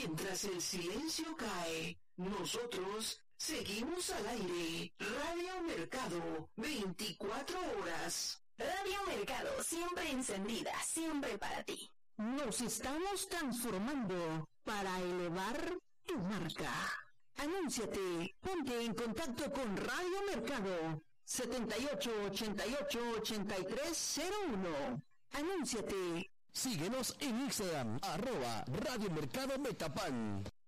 Mientras el silencio cae, nosotros seguimos al aire. Radio Mercado, 24 horas. Radio Mercado, siempre encendida, siempre para ti. Nos estamos transformando para elevar tu marca. Anúnciate, ponte en contacto con Radio Mercado 78888301. Anúnciate. Síguenos en Instagram, @Radio Mercado Metapan.